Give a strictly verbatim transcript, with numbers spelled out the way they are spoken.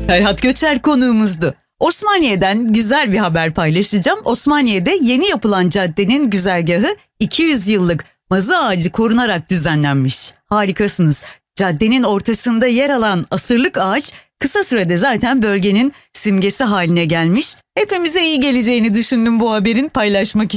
Ferhat Göçer konuğumuzdu. Osmaniye'den güzel bir haber paylaşacağım. Osmaniye'de yeni yapılan caddenin güzergahı iki yüz yıllık mazı ağacı korunarak düzenlenmiş. Harikasınız. Caddenin ortasında yer alan asırlık ağaç kısa sürede zaten bölgenin simgesi haline gelmiş. Hepimize iyi geleceğini düşündüm bu haberin, paylaşmak